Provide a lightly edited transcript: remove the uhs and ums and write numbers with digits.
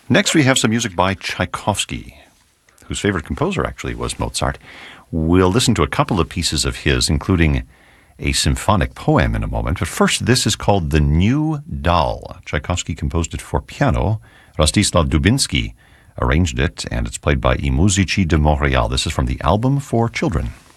Next, we have some music by Tchaikovsky, whose favorite composer actually was Mozart. We'll listen to a couple of pieces of his, including a symphonic poem in a moment. But first, this is called The New Doll. Tchaikovsky composed it for piano. Rostislav Dubinsky arranged it, and it's played by I Musici de Montréal. This is from the album for children.